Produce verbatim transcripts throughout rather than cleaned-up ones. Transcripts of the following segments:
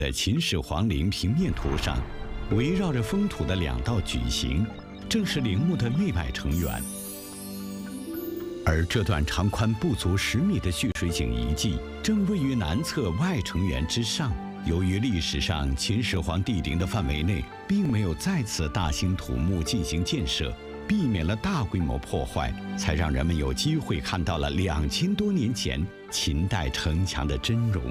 在秦始皇陵平面图上，围绕着封土的两道矩形，正是陵墓的内外成垣。而这段长宽不足十米的蓄水井遗迹，正位于南侧外成垣之上。由于历史上秦始皇帝陵的范围内并没有在此大兴土木进行建设，避免了大规模破坏，才让人们有机会看到了两千多年前秦代城墙的真容。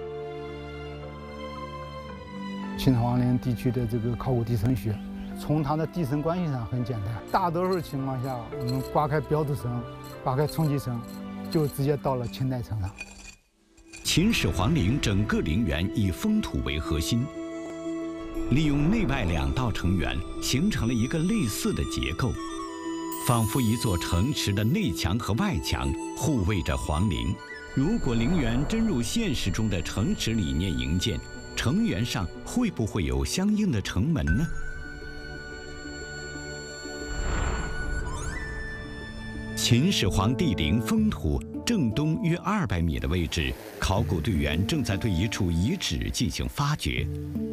秦始皇陵地区的这个考古地层学，从它的地层关系上很简单，大多数情况下，我们刮开标志层，刮开冲积层，就直接到了秦代城上。 秦始皇陵整个陵园以封土为核心，利用内外两道成垣，形成了一个类似的结构，仿佛一座城池的内墙和外墙护卫着皇陵。如果陵园真如现实中的城池理念营建，城垣上会不会有相应的城门呢？秦始皇帝陵封土正东约二百米的位置，考古队员正在对一处遗址进行发掘。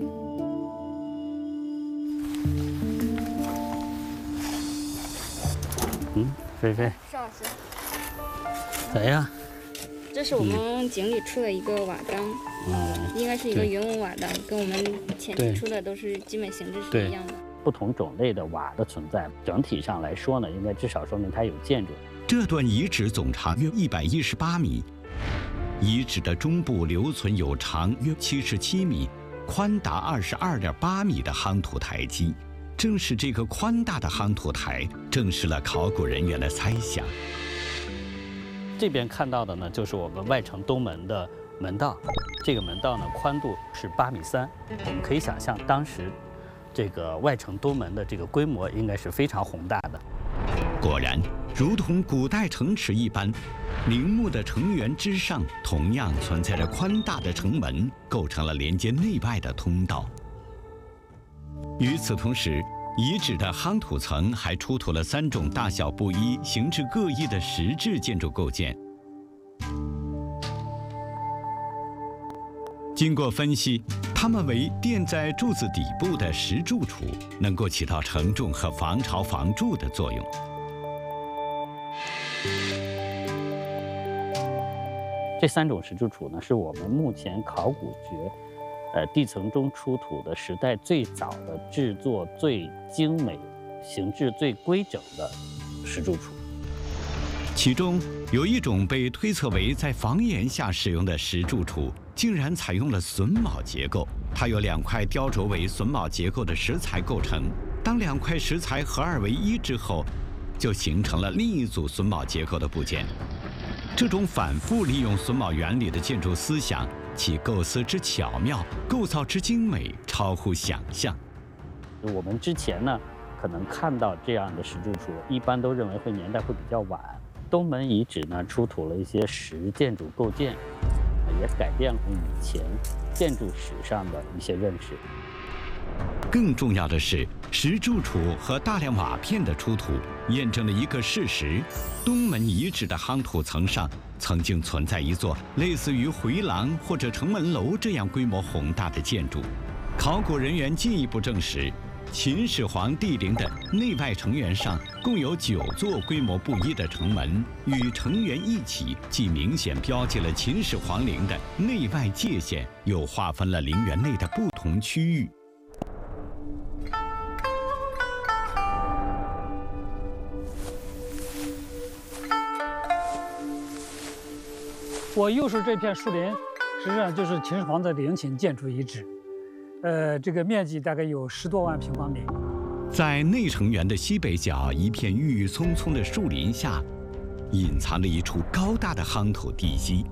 嗯，菲菲， 邵老师， 咋样？ 这是我们井里出的一个瓦缸，嗯，应该是一个云纹瓦缸，跟我们前期出的都是基本形制是一样的。 不同种类的瓦的存在，整体上来说呢，应该至少说明它有建筑。 这段遗址总长约一百一十八米，遗址的中部留存有长约七十七米、宽达二十二点八米的夯土台基。正是这个宽大的夯土台，证实了考古人员的猜想。 这边看到的呢，就是我们外城东门的门道。这个门道呢，宽度是八米三。我们可以想象，当时这个外城东门的这个规模应该是非常宏大的。 果然，如同古代城池一般，陵墓的城垣之上同样存在着宽大的城门，构成了连接内外的通道。与此同时，遗址的夯土层还出土了三种大小不一、形制各异的石质建筑构件。经过分析，它们为垫在柱子底部的石柱础，能够起到承重和防潮防蛀的作用。 这三种石柱础呢，是我们目前考古学呃，地层中出土的时代最早的、制作最精美、形制最规整的石柱础。 其中有一种被推测为在房檐下使用的石柱础，竟然采用了榫卯结构。它由两块雕琢为榫卯结构的石材构成。当两块石材合二为一之后，就形成了另一组榫卯结构的部件。这种反复利用榫卯原理的建筑思想，其构思之巧妙，构造之精美，超乎想象。 我们之前呢，可能看到这样的石柱础，一般都认为会年代会比较晚。东门遗址呢，出土了一些石建筑构件，也改变了以前建筑史上的一些认识。 更重要的是，石柱础和大量瓦片的出土，验证了一个事实：东门遗址的夯土层上曾经存在一座类似于回廊或者城门楼这样规模宏大的建筑。考古人员进一步证实，秦始皇帝陵的内外城垣上共有九座规模不一的城门，与城垣一起，既明显标记了秦始皇陵的内外界限，又划分了陵园内的不同区域。 我右手这片树林，实际上就是秦始皇的陵寝建筑遗址，呃，这个面积大概有十多万平方米。 在内城垣的西北角，一片郁郁葱葱的树林下，隐藏着一处高大的夯土地基。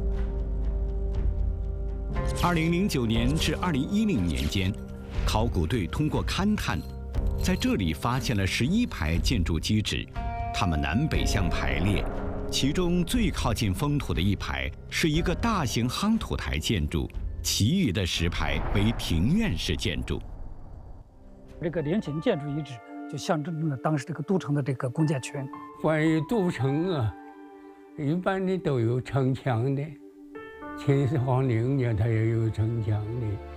二零零九年至二零一零年间，考古队通过勘探，在这里发现了十一排建筑基址，它们南北相排列。其中最靠近封土的一排是一个大型夯土台建筑，其余的十排为庭院式建筑。 这个陵寝建筑遗址就象征了当时这个都城的这个公建群。 关于都城啊，一般的都有城墙的，秦始皇陵呢，它也有城墙的。